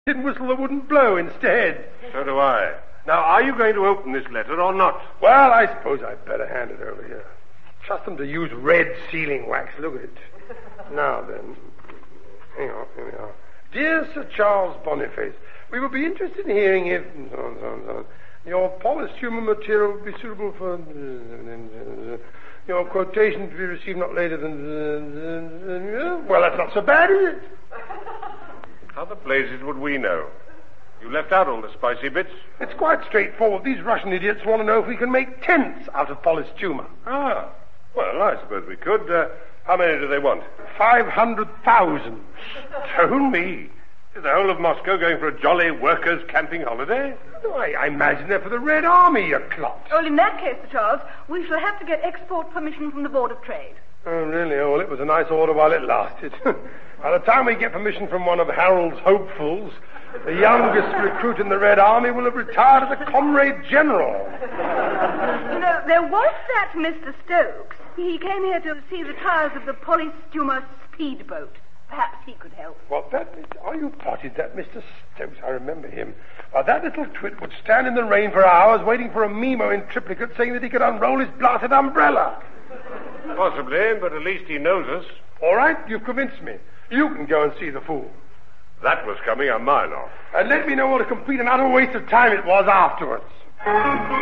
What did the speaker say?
whistle that wouldn't blow instead. So do I. Now, are you going to open this letter or not? Well, I suppose I'd better hand it over here. Trust them to use red sealing wax. Look at it. Now then. Hang on, here we are. Dear Sir Charles Boniface, we would be interested in hearing if... So on. Your polished human material would be suitable for... Your quotation to be received not later than... Well, that's not so bad, is it? How the blazes would we know? You left out all the spicy bits. It's quite straightforward. These Russian idiots want to know if we can make tents out of polished tumor. Ah, well, I suppose we could. How many do they want? 500,000. Stone me. Is the whole of Moscow going for a jolly workers' camping holiday? No, I imagine they're for the Red Army, you clot. Well, in that case, Sir Charles, we shall have to get export permission from the Board of Trade. Oh, really? Oh, well, it was a nice order while it lasted. By the time we get permission from one of Harold's hopefuls, the youngest recruit in the Red Army will have retired as a comrade general. No, there was that Mr. Stokes. He came here to see the trials of the polystumer speedboat. Perhaps he could help. What, that... Are you potted, that Mr. Stokes? I remember him. That little twit would stand in the rain for hours waiting for a memo in triplicate saying that he could unroll his blasted umbrella. Possibly, but at least he knows us. All right, you've convinced me. You can go and see the fool. That was coming a mile off. And let me know what a complete and utter waste of time it was afterwards.